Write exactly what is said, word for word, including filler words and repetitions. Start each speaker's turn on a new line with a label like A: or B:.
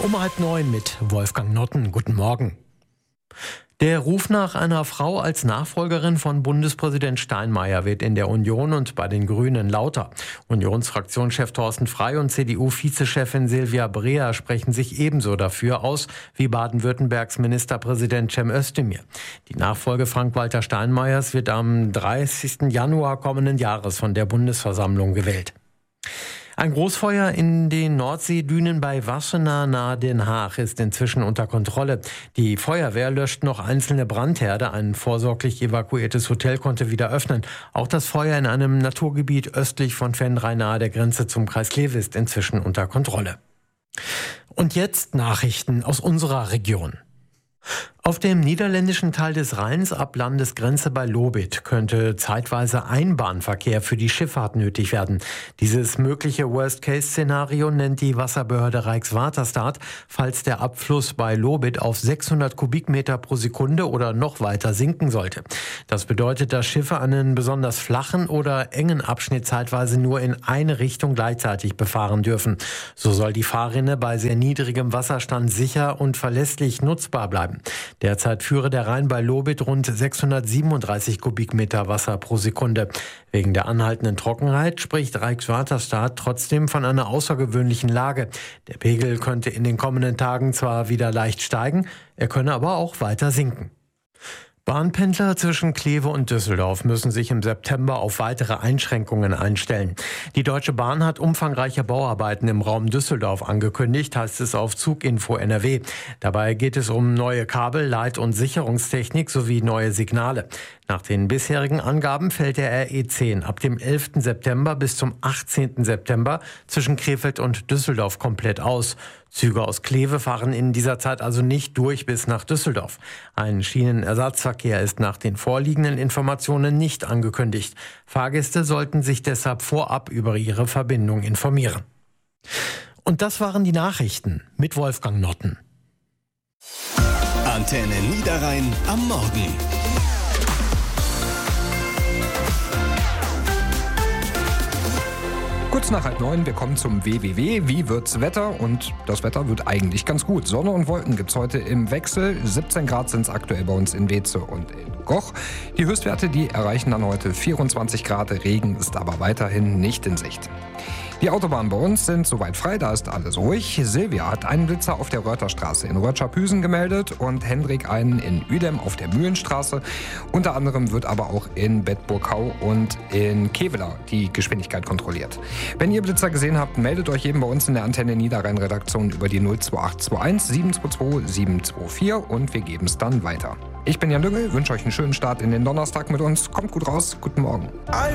A: Um halb neun mit Wolfgang Notten. Guten Morgen. Der Ruf nach einer Frau als Nachfolgerin von Bundespräsident Steinmeier wird in der Union und bei den Grünen lauter. Unionsfraktionschef Thorsten Frey und C D U-Vizechefin Silvia Breer sprechen sich ebenso dafür aus wie Baden-Württembergs Ministerpräsident Cem Özdemir. Die Nachfolge Frank-Walter Steinmeiers wird am dreißigsten Januar kommenden Jahres von der Bundesversammlung gewählt. Ein Großfeuer in den Nordseedünen bei Wassenaar nahe Den Haag ist inzwischen unter Kontrolle. Die Feuerwehr löscht noch einzelne Brandherde. Ein vorsorglich evakuiertes Hotel konnte wieder öffnen. Auch das Feuer in einem Naturgebiet östlich von Venray nahe der Grenze zum Kreis Kleve ist inzwischen unter Kontrolle. Und jetzt Nachrichten aus unserer Region. Auf dem niederländischen Teil des Rheins ab Landesgrenze bei Lobith könnte zeitweise Einbahnverkehr für die Schifffahrt nötig werden. Dieses mögliche Worst-Case-Szenario nennt die Wasserbehörde Rijkswaterstaat, falls der Abfluss bei Lobith auf sechshundert Kubikmeter pro Sekunde oder noch weiter sinken sollte. Das bedeutet, dass Schiffe einen besonders flachen oder engen Abschnitt zeitweise nur in eine Richtung gleichzeitig befahren dürfen. So soll die Fahrrinne bei sehr niedrigem Wasserstand sicher und verlässlich nutzbar bleiben. Derzeit führe der Rhein bei Lobith rund sechshundertsiebenunddreißig Kubikmeter Wasser pro Sekunde. Wegen der anhaltenden Trockenheit spricht Rijkswaterstaat trotzdem von einer außergewöhnlichen Lage. Der Pegel könnte in den kommenden Tagen zwar wieder leicht steigen, er könne aber auch weiter sinken. Bahnpendler zwischen Kleve und Düsseldorf müssen sich im September auf weitere Einschränkungen einstellen. Die Deutsche Bahn hat umfangreiche Bauarbeiten im Raum Düsseldorf angekündigt, heißt es auf Zuginfo N R W. Dabei geht es um neue Kabel-, Leit- und Sicherungstechnik sowie neue Signale. Nach den bisherigen Angaben fällt der R E zehn ab dem elften September bis zum achtzehnten September zwischen Krefeld und Düsseldorf komplett aus. Züge aus Kleve fahren in dieser Zeit also nicht durch bis nach Düsseldorf. Ein Schienenersatzverkehr ist nach den vorliegenden Informationen nicht angekündigt. Fahrgäste sollten sich deshalb vorab über ihre Verbindung informieren. Und das waren die Nachrichten mit Wolfgang Notten.
B: Antenne Niederrhein am Morgen.
C: Kurz nach halb neun, wir kommen zum W W W. Wie wird's Wetter? Und das Wetter wird eigentlich ganz gut. Sonne und Wolken gibt's heute im Wechsel. siebzehn Grad sind es aktuell bei uns in Weeze und in Goch. Die Höchstwerte, die erreichen dann heute vierundzwanzig Grad. Regen ist aber weiterhin nicht in Sicht. Die Autobahnen bei uns sind soweit frei, da ist alles ruhig. Silvia hat einen Blitzer auf der Rörterstraße in Rötschapüsen gemeldet und Hendrik einen in Uedem auf der Mühlenstraße. Unter anderem wird aber auch in Bedburghau und in Kevela die Geschwindigkeit kontrolliert. Wenn ihr Blitzer gesehen habt, meldet euch eben bei uns in der Antenne Niederrhein-Redaktion über die null zwei acht zwei eins sieben zwei zwei sieben zwei vier und wir geben es dann weiter. Ich bin Jan Düngel, wünsche euch einen schönen Start in den Donnerstag mit uns. Kommt gut raus, guten Morgen.